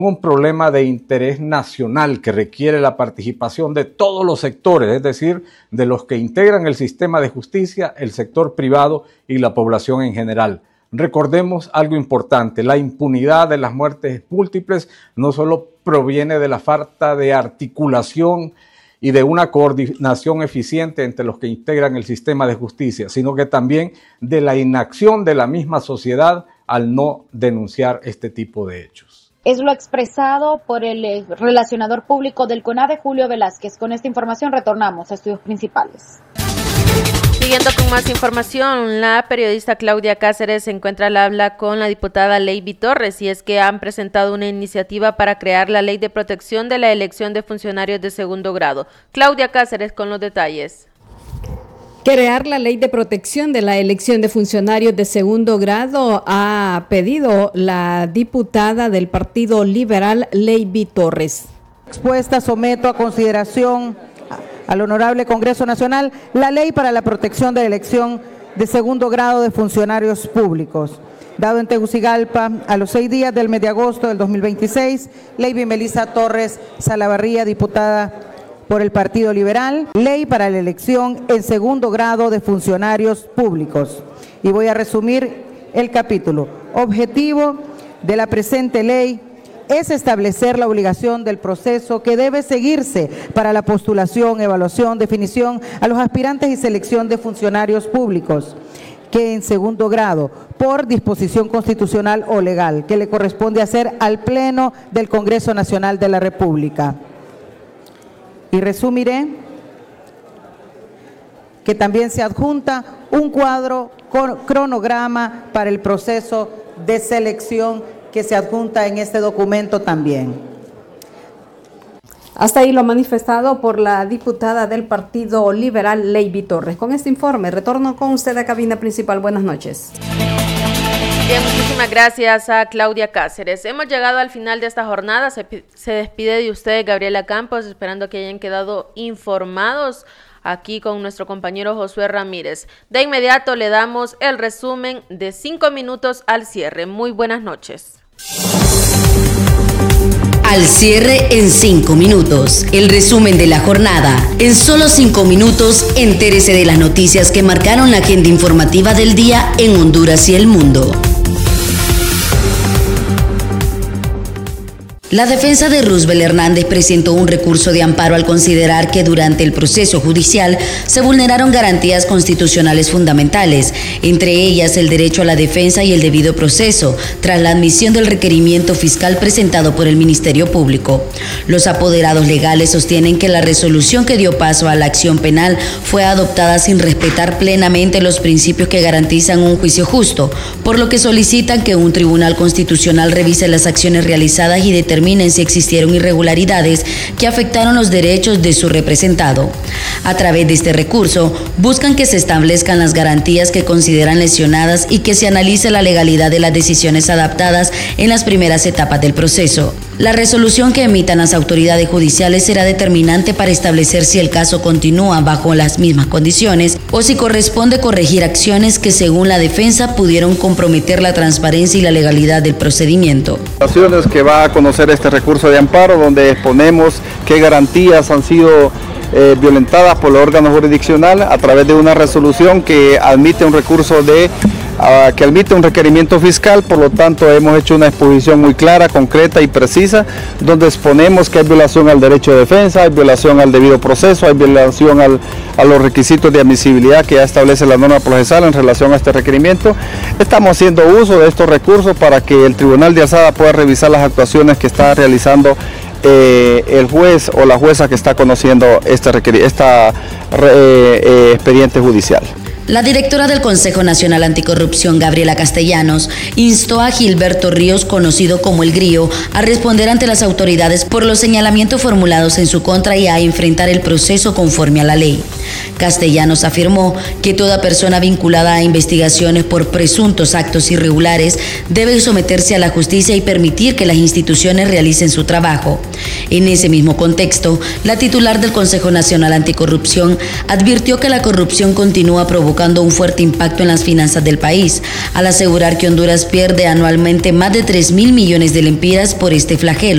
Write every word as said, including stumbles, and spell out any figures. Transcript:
un problema de interés nacional que requiere la participación de todos los sectores, es decir, de los que integran el sistema de justicia, el sector privado y la población en general. Recordemos algo importante: la impunidad de las muertes múltiples no solo proviene de la falta de articulación y de una coordinación eficiente entre los que integran el sistema de justicia, sino que también de la inacción de la misma sociedad al no denunciar este tipo de hechos. Es lo expresado por el relacionador público del CONADE, Julio Velázquez. Con esta información retornamos a estudios principales. Siguiendo con más información, la periodista Claudia Cáceres se encuentra al habla con la diputada Leyvi Torres, y es que han presentado una iniciativa para crear la ley de protección de la elección de funcionarios de segundo grado. Claudia Cáceres con los detalles. Crear la ley de protección de la elección de funcionarios de segundo grado ha pedido la diputada del Partido Liberal, Leyvi Torres. Expuesta, someto a consideración al Honorable Congreso Nacional la ley para la protección de la elección de segundo grado de funcionarios públicos. Dado en Tegucigalpa, a los seis días del mes de agosto del dos mil veintiséis, Leyvi Melisa Torres Salavarría, diputada por el Partido Liberal, ley para la elección en segundo grado de funcionarios públicos. Y voy a resumir el capítulo. Objetivo de la presente ley es establecer la obligación del proceso que debe seguirse para la postulación, evaluación, definición a los aspirantes y selección de funcionarios públicos, que en segundo grado, por disposición constitucional o legal, que le corresponde hacer al Pleno del Congreso Nacional de la República. Y resumiré que también se adjunta un cuadro con cronograma para el proceso de selección que se adjunta en este documento también. Hasta ahí lo manifestado por la diputada del Partido Liberal, Leyvi Torres. Con este informe retorno con usted a cabina principal. Buenas noches. Bien, muchísimas gracias a Claudia Cáceres. Hemos llegado al final de esta jornada. Se, se despide de usted Gabriela Campos, esperando que hayan quedado informados aquí con nuestro compañero Josué Ramírez. De inmediato le damos el resumen de cinco minutos al cierre. Muy buenas noches. Al cierre en cinco minutos. El resumen de la jornada. En solo cinco minutos, entérese de las noticias que marcaron la agenda informativa del día en Honduras y el mundo. La defensa de Roosevelt Hernández presentó un recurso de amparo al considerar que durante el proceso judicial se vulneraron garantías constitucionales fundamentales, entre ellas el derecho a la defensa y el debido proceso, tras la admisión del requerimiento fiscal presentado por el Ministerio Público. Los apoderados legales sostienen que la resolución que dio paso a la acción penal fue adoptada sin respetar plenamente los principios que garantizan un juicio justo, por lo que solicitan que un tribunal constitucional revise las acciones realizadas y determine si existieron irregularidades que afectaron los derechos de su representado. A través de este recurso, buscan que se establezcan las garantías que consideran lesionadas y que se analice la legalidad de las decisiones adoptadas en las primeras etapas del proceso. La resolución que emitan las autoridades judiciales será determinante para establecer si el caso continúa bajo las mismas condiciones o si corresponde corregir acciones que, según la defensa, pudieron comprometer la transparencia y la legalidad del procedimiento. Acciones que va a conocer este recurso de amparo, donde exponemos qué garantías han sido eh, violentadas por el órgano jurisdiccional a través de una resolución que admite un recurso de uh, que admite un requerimiento fiscal. Por lo tanto, hemos hecho una exposición muy clara, concreta y precisa, donde exponemos que hay violación al derecho de defensa, hay violación al debido proceso, hay violación al, a los requisitos de admisibilidad que ya establece la norma procesal en relación a este requerimiento. Estamos haciendo uso de estos recursos para que el Tribunal de Alzada pueda revisar las actuaciones que está realizando eh, el juez o la jueza que está conociendo este esta, eh, eh, expediente judicial. La directora del Consejo Nacional Anticorrupción, Gabriela Castellanos, instó a Gilberto Ríos, conocido como El Grillo, a responder ante las autoridades por los señalamientos formulados en su contra y a enfrentar el proceso conforme a la ley. Castellanos afirmó que toda persona vinculada a investigaciones por presuntos actos irregulares debe someterse a la justicia y permitir que las instituciones realicen su trabajo. En ese mismo contexto, la titular del Consejo Nacional Anticorrupción advirtió que la corrupción continúa provocando un fuerte impacto en las finanzas del país, al asegurar que Honduras pierde anualmente más de tres mil millones de lempiras por este flagelo.